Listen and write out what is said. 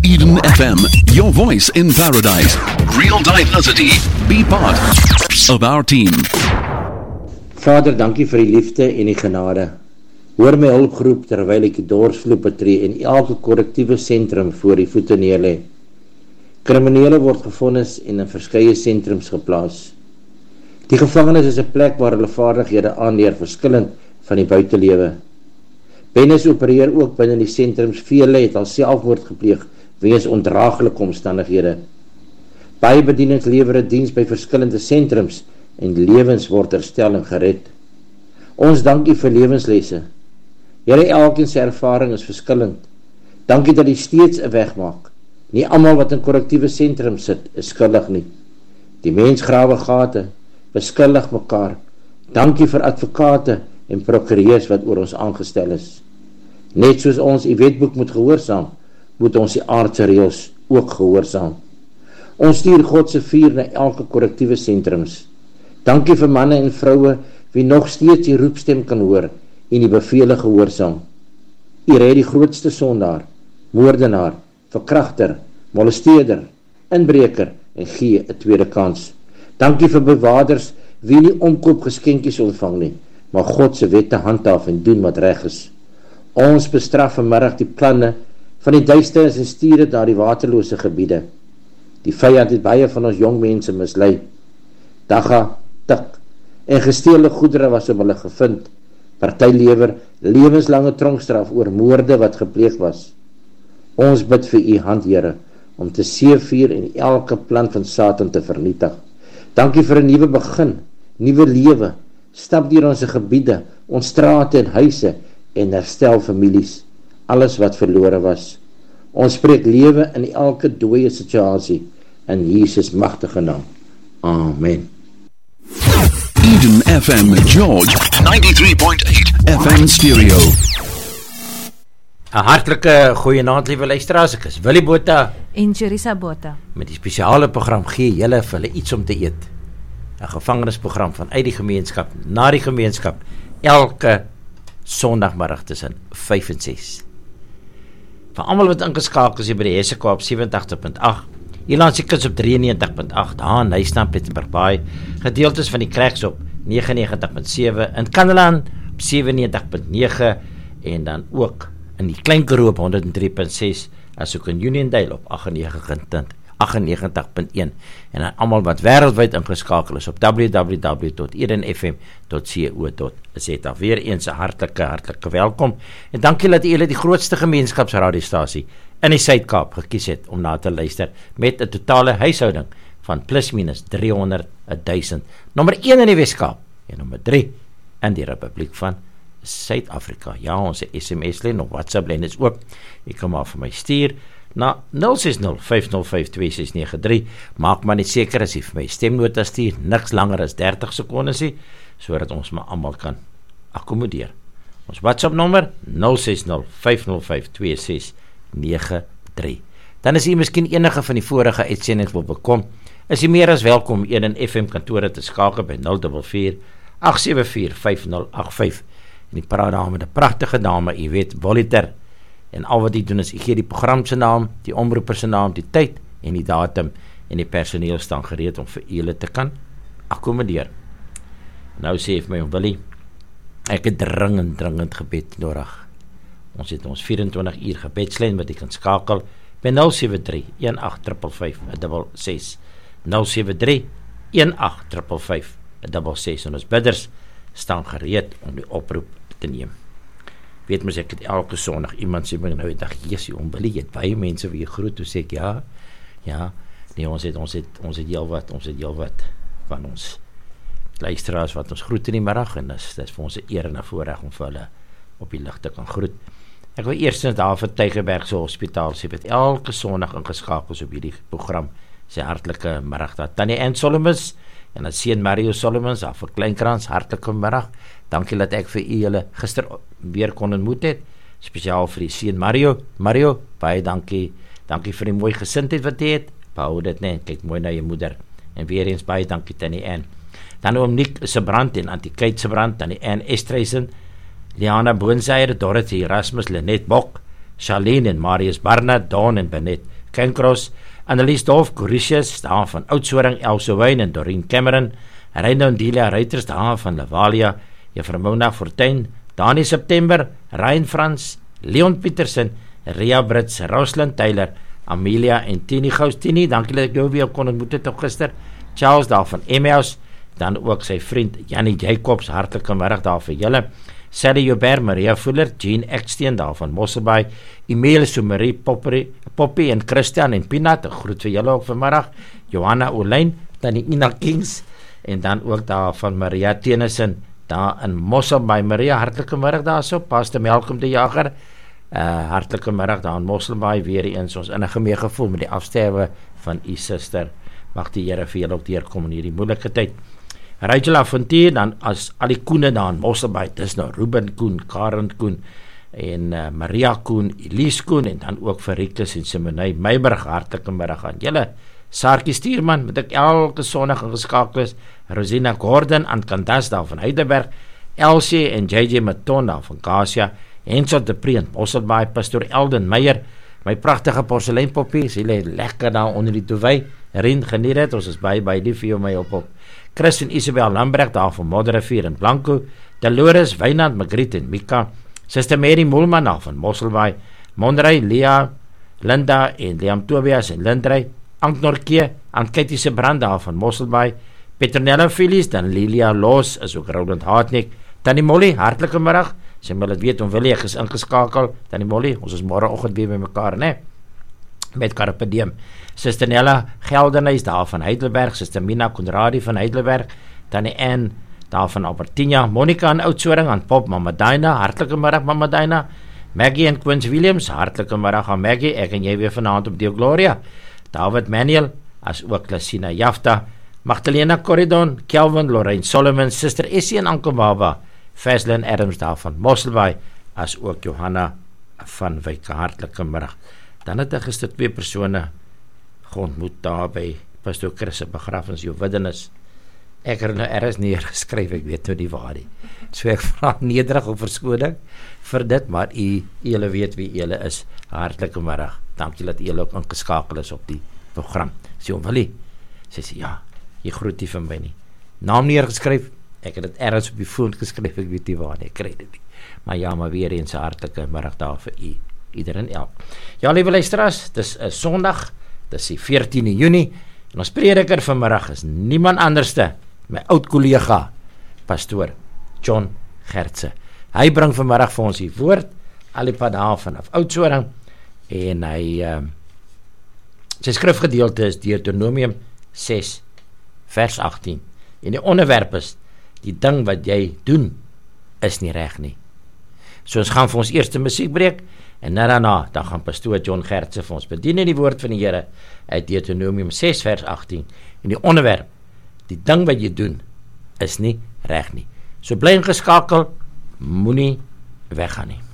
Eden FM, your voice in paradise. Real diversity. Be part of our team. Vader, dankie vir die liefde en die genade. Hoor my hulpgroep terwyl ek die dorsvloer betree en elke korrektiewe sentrum voor die voete neerlê. Kriminele word gevonnis en in verskeie sentrums geplaas. Die gevangenis is 'n plek waar hulle vaardighede aanleer verskillend van die buitelewe. Bendes opereer ook binne die sentrums. Vele het al selfmoord gepleeg weens ondraaglike omstandighede. Baie bedienings lewer 'n diens by verskillende sentrums en lewens word herstel en gered. Ons dankie vir lewenslesse. Here, elkeen se ervaring is verskillend. Dankie dat U steeds 'n weg maak. Nie almal wat in korrektiewe sentrums sit, is skuldig nie. Die mens grawe gate, beskuldig mekaar. Dankie vir advokate en prokureurs wat oor ons aangestel is. Net soos ons die wetboek moet gehoorsaam, moet ons die aardse reëls ook gehoorsaam. Ons stuur God se vuur na elke korrektiewe sentrums. Dankie vir manne en vroue wie nog steeds die roepstem kan hoor en die bevele gehoorsaam. U red die grootste sondaar, moordenaar, verkragter, molesteerder, inbreker en gee 'n tweede kans. Dankie vir bewaarders wie nie omkoopgeskenkies ontvang nie, maar God se wette handhaaf en doen wat reg is. Ons bestraf vanmiddag die planne van die duisternis en stuur dit na die waterlose gebiede. Die vyand het baie van ons jong mense mislei. Dagga, tik en gesteelde goedere was op hulle gevind. Party lewer lewenslange tronkstraf oor moorde wat gepleeg was. Ons bid vir U hand, Here, om te seëvier en elke plan van Satan te vernietig. Dankie vir 'n nuwe begin, nuwe lewe. Stap deur ons gebiede, ons strate en huise en herstel families, alles wat verlore was. Ons spreek lewe in elke dooie situasie in Jesus magtige naam. Amen. Eden FM George 93.8 FM Stereo. 'n Hartlike goeienaand, liewe luisteraars. Ek is Willie Botha en Jerisa Botha. Met die spesiale program gee julle vir hulle iets om te eet. 'n Gevangenisprogram vanuit die gemeenskap na die gemeenskap elke Sondagmiddag tussen 5 en 6. Vir almal wat ingeskakel is by die Hesseqa op 87.8, Ierlandse Kids op 93.8, daar in Nystamp, Plettenbergbaai, gedeeltes van die Cracks op 99.7, in Kandeland op 97.9 en dan ook in die Klein Karoo op 103.6, as ook in Uniondale op 98.1 en aan almal wat wêreldwyd ingeskakel is op www.edenfm.co.za. Weer eens 'n hartlike welkom en dankie dat julle die grootste gemeenskapsradiostasie in die Suid-Kaap gekies het om na te luister met 'n totale huishouding van plus minus 300,000. Nommer 1 in die Weskaap en nommer 3 in die Republiek van Suid-Afrika. Ja, ons SMS-lyn of WhatsApp-lyn is oop. Jy kan maar vir my stuur na 060-505-2693. Maak maar net seker as jy vir my stemnota stuur, niks langer as 30 sekondes nie, sodat ons maar almal kan akkommodeer. Ons WhatsApp nommer 060-505-2693. Dan is jy miskien enige van die vorige uitsendings wil bekom, is jy meer as welkom in FM kantore te skakel by 044-874-5085. En die praat daar met 'n pragtige dame, jy weet, Voliter. En al wat die doen is, ek gee die program se naam, die omroeper se naam, die tyd en die datum en die personeel staan gereed om vir julle te kan akkommodeer. Nou sê vir my, Willie, ek het dringend gebed nodig. Ons het ons 24 uur gebedslyn wat jy kan skakel by 073-1855-66. 073-1855-66 en ons bidders staan gereed om die oproep te neem. Weet mens, ek het elke Sondag iemand sê my nou, ek dink, Jesusie, Willie, jy het baie mense wie jy groet, toe sê ek, ja, nee, ons het heel wat van ons luisteraars wat ons groet in die middag, en dis vir ons 'n eer en 'n voorreg om vir hulle op die lig te kan groet. Ek wil eerstens daar vir Tygerbergse Hospitaal sê, wat elke Sondag ingeskakel is op hierdie program, sy hartlike middag daar. Tannie Ann Solomons, en dan seun Mario Solomons, daar vir Kleinkrans, hartlike middag. Dankie dat ek vir julle gister weer kon ontmoet het, spesiaal vir die seun Mario, baie dankie vir die mooi gesindheid wat jy het, behou dit net, kyk mooi na jou moeder, en weer eens baie dankie Tannie Ann. Dan oom Nick Sebrand en Auntie Kate Sebrand, Tannie Ann Estreisen, Liana Boonseier, Dorothy Erasmus, Lenet Bok, Charlene en Marius Barnard, Dawn en Benet Kenkros, Annelies Dolf, Coricius, daar van Oudtshoorn, Else Wyn en Doreen Cameron, Reino en Delia Reuters, daar van Lavalia, Juffrou Mona Fortuin, Dani September, Ryan Frans, Leon Petersen, Ria Brits, Rosalind Taylor, Amelia en Tini Gous. Tini, dankie dat ek jou weer kon ontmoet het op gister. Charles daar van Emmaus, dan ook sy vriend Jannie Jacobs, hartelike middag daar vir julle. Sally Joubert, Maria Fuller, Jean Eksteen daar van Mosselbaai, Emile Soumarie, Poppy en Christian en Pinat, groet vir julle ook vanmiddag. Johanna Olijn, dan die Ina Kings, en dan ook daar van Maria Tennyson, daar in Mosselbaai. Maria, hartelike middag daar so, Pastor Malcolm de Jager, hartelike middag daar in Mosselbaai, weer eens ons innige meegevoel met die afsterwe van u suster. Mag die Here vir julle ook deurkom in hierdie moeilike tyd. Rachel Afontier, dan as al die Koene daar in Mosselbaai, dis nou Ruben Koen, Karen Koen, en Maria Koen, Elise Koen, en dan ook vir Rikus en Simonei Meiberg, hartelike middag aan julle. Saartjie Stuurman, met ek elke sonnig ingeskakel is, Rosina Gordon, aan Candas daar van Heidelberg, Elsie en JJ Maton daar van Kasia, Hensel de Preen, Mosselbaai, Pastor Elden Meyer, my pragtige porseleinpoppie, sy lê lekker daar onder die toewei, Rien, geniet het, ons is baie lief vir jou my op. Chris en Isabel Lambrecht daar van Modderrivier en Blanco, Dolores, Wynand, Magritte en Mika, Sister Mary Moelman daar van Mosselbaai, Monrey, Lea, Linda en Liam Tobias en Lindrey, Anknorkie, Ann-Kitty se Brand daar van Mosselbaai, Petronella Phyllis, dan Lilia Loos, is ook Roland Hartnik, Tannie Molly, hartelike middag, sy wil het weet, Willie, ek is ingeskakel, Tannie Molly, ons is morgenoggend weer met mekaar, ne? Met Carpe Diem. Sister Nella Geldenhuis daar van Heidelberg, Sister Mina Konradi van Heidelberg, Tannie Anne daar van Albertina, Monica in Oudtshoorn, aan Pop, Mama Dina, hartelike middag Mama Dina, Maggie en Quince Williams, hartelike middag aan Maggie, ek en jy weer vanaand op Deo Gloria, David Manuel, as ook Lassina Jafta, Magdalena Corridon, Kelvin, Lorraine Solomon, Sister Essie en Anke Baba, Faslin Adams daar van Mosselbaai, as ook Johanna van Wyke, hartelike middag. Dan het ek gister 2 persone geontmoet daar by Pastor Chris se begrafenis, Jovidinus. Ek het nou ergens neergeskryf, ek weet nou nie waar nie. So ek vra nederig om verskoning vir dit, maar julle weet wie julle is. Hartelike middag. Dankie dat julle ook ingeskakel is op die program. Sê Willie, sê ja, jy groet nie vir my nie. Naam neergeskryf, ek het dit ergens op die foon geskryf, ek weet nie waar nie, ek kry dit nie. Maar ja, maar weer eens hartelike middag daar vir iedereen elk. Ja, liewe luisteraars, dis 'n Sondag, dis die 14de Junie, en ons prediker vanmiddag is niemand anderste, my oud kollega, Pastoor John Gertse. Hy bring vanmiddag vir ons die woord, al die pad daar vanaf Oudtshoorn, en hy, sy skrifgedeelte is Deuteronomium 6, vers 18, en die onderwerp is, die ding wat jy doen, is nie reg nie. So ons gaan vir ons eerste musiekbreek, en daarna, dan gaan Pastoor John Gertse vir ons bedien in die woord van die Here uit Deuteronomium 6 vers 18 en die onderwerp, die ding wat jy doen is nie reg nie. So bly ingeskakel, moenie weggaan nie.